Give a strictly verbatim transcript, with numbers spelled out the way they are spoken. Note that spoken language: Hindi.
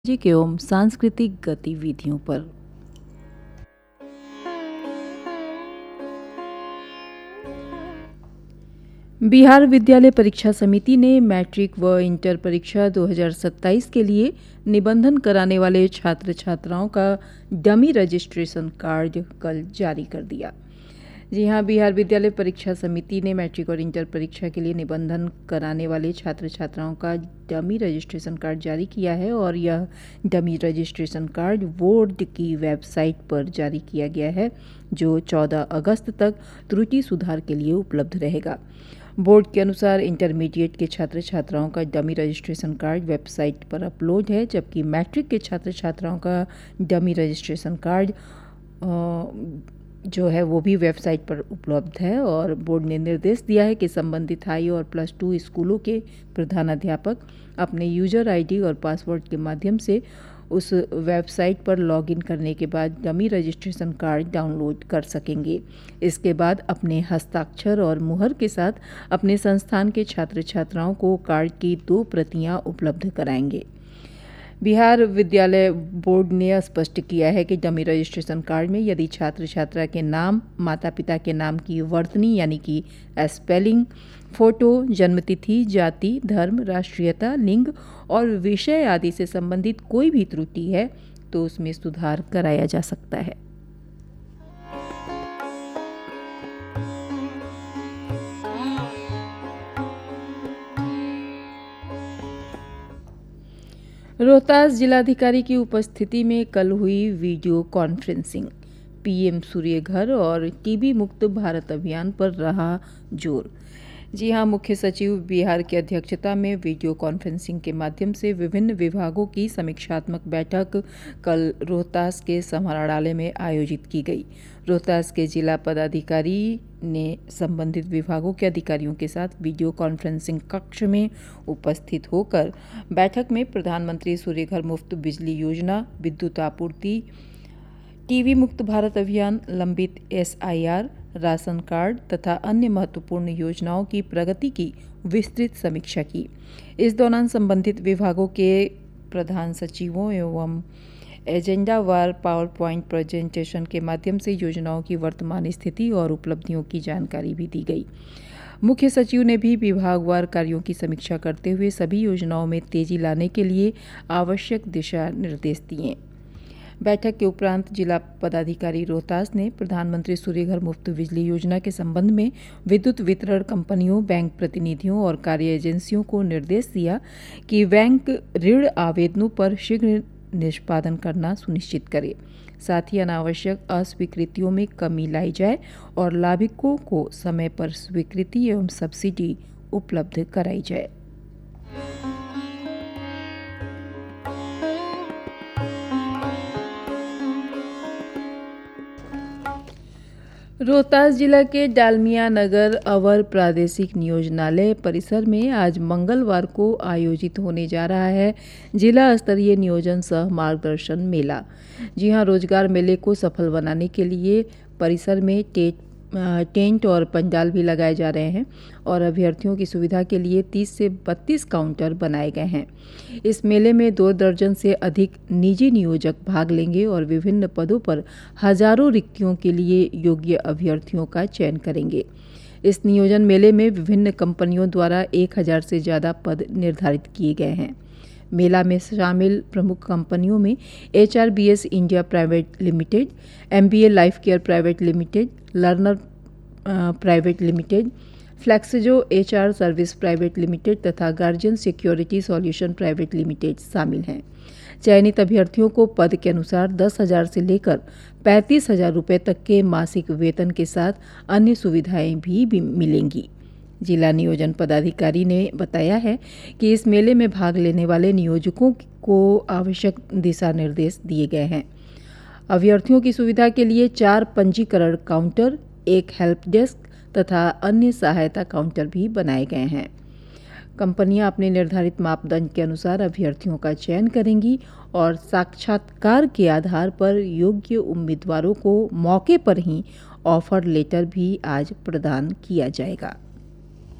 सामाजिक एवं सांस्कृतिक गतिविधियों पर। बिहार विद्यालय परीक्षा समिति ने मैट्रिक व इंटर परीक्षा दो हज़ार सत्ताईस के लिए निबंधन कराने वाले छात्र छात्राओं का डमी रजिस्ट्रेशन कार्ड कल जारी कर दिया। जी हां, बिहार विद्यालय परीक्षा समिति ने मैट्रिक और इंटर परीक्षा के लिए निबंधन कराने वाले छात्र छात्राओं का डमी रजिस्ट्रेशन कार्ड जारी किया है और यह डमी रजिस्ट्रेशन कार्ड बोर्ड की वेबसाइट पर जारी किया गया है, जो चौदह अगस्त तक त्रुटि सुधार के लिए उपलब्ध रहेगा। बोर्ड के अनुसार इंटरमीडिएट के छात्र छात्राओं का डमी रजिस्ट्रेशन कार्ड वेबसाइट पर अपलोड है, जबकि मैट्रिक के छात्र छात्राओं का डमी रजिस्ट्रेशन कार्ड जो है वो भी वेबसाइट पर उपलब्ध है। और बोर्ड ने निर्देश दिया है कि संबंधित हाई और प्लस टू स्कूलों के प्रधानाध्यापक अपने यूजर आईडी और पासवर्ड के माध्यम से उस वेबसाइट पर लॉगिन करने के बाद डमी रजिस्ट्रेशन कार्ड डाउनलोड कर सकेंगे। इसके बाद अपने हस्ताक्षर और मुहर के साथ अपने संस्थान के छात्र छात्राओं को कार्ड की दो प्रतियां उपलब्ध कराएंगे। बिहार विद्यालय बोर्ड ने स्पष्ट किया है कि डमी रजिस्ट्रेशन कार्ड में यदि छात्र छात्रा के नाम, माता पिता के नाम की वर्तनी यानी कि स्पेलिंग, फोटो, जन्मतिथि, जाति, धर्म, राष्ट्रीयता, लिंग और विषय आदि से संबंधित कोई भी त्रुटि है तो उसमें सुधार कराया जा सकता है। रोहतास जिलाधिकारी की उपस्थिति में कल हुई वीडियो कॉन्फ्रेंसिंग। पीएम सूर्य घर और टीबी मुक्त भारत अभियान पर रहा जोर। जी हां, मुख्य सचिव बिहार की अध्यक्षता में वीडियो कॉन्फ्रेंसिंग के माध्यम से विभिन्न विभागों की समीक्षात्मक बैठक कल रोहतास के समाहरणालय में आयोजित की गई। रोहतास के जिला पदाधिकारी ने संबंधित विभागों के अधिकारियों के साथ वीडियो कॉन्फ्रेंसिंग कक्ष में उपस्थित होकर बैठक में प्रधानमंत्री सूर्य घर मुफ्त बिजली योजना, विद्युत आपूर्ति, टीबी मुक्त भारत अभियान, लंबित एसआईआर, राशन कार्ड तथा अन्य महत्वपूर्ण योजनाओं की प्रगति की विस्तृत समीक्षा की। इस दौरान संबंधित विभागों के प्रधान सचिवों एवं एजेंडावार पावर पॉइंट प्रेजेंटेशन के माध्यम से योजनाओं की वर्तमान स्थिति और उपलब्धियों की जानकारी भी दी गई। मुख्य सचिव ने भी विभागवार कार्यों की समीक्षा करते हुए सभी योजनाओं में तेजी लाने के लिए आवश्यक दिशा निर्देश दिए। बैठक के उपरांत जिला पदाधिकारी रोहतास ने प्रधानमंत्री सूर्य घर मुफ्त बिजली योजना के संबंध में विद्युत वितरण कंपनियों, बैंक प्रतिनिधियों और कार्य एजेंसियों को निर्देश दिया कि बैंक ऋण आवेदनों पर शीघ्र निष्पादन करना सुनिश्चित करे। साथ ही अनावश्यक अस्वीकृतियों में कमी लाई जाए और लाभुकों को समय पर स्वीकृति एवं सब्सिडी उपलब्ध कराई जाए। रोहतास जिला के डालमिया नगर अवर प्रादेशिक नियोजनालय परिसर में आज मंगलवार को आयोजित होने जा रहा है जिला स्तरीय नियोजन सह मार्गदर्शन मेला। जी हां, रोजगार मेले को सफल बनाने के लिए परिसर में टेट टेंट और पंडाल भी लगाए जा रहे हैं और अभ्यर्थियों की सुविधा के लिए तीस से बत्तीस काउंटर बनाए गए हैं। इस मेले में दो दर्जन से अधिक निजी नियोजक भाग लेंगे और विभिन्न पदों पर हजारों रिक्तियों के लिए योग्य अभ्यर्थियों का चयन करेंगे। इस नियोजन मेले में विभिन्न कंपनियों द्वारा एक हजार से ज़्यादा पद निर्धारित किए गए हैं। मेला में शामिल प्रमुख कंपनियों में H R B S India private limited, M B ए life care private limited, learner private limited, फ्लेक्सिजो H R service private limited तथा guardian security solution private limited शामिल हैं। चयनित अभ्यर्थियों को पद के अनुसार दस हजार से लेकर पैंतीस हजार रुपये तक के मासिक वेतन के साथ अन्य सुविधाएं भी, भी मिलेंगी। जिला नियोजन पदाधिकारी ने बताया है कि इस मेले में भाग लेने वाले नियोजकों को आवश्यक दिशा निर्देश दिए गए हैं। अभ्यर्थियों की सुविधा के लिए चार पंजीकरण काउंटर, एक हेल्प डेस्क तथा अन्य सहायता काउंटर भी बनाए गए हैं। कंपनियां अपने निर्धारित मापदंड के अनुसार अभ्यर्थियों का चयन करेंगी और साक्षात्कार के आधार पर योग्य उम्मीदवारों को मौके पर ही ऑफर लेटर भी आज प्रदान किया जाएगा।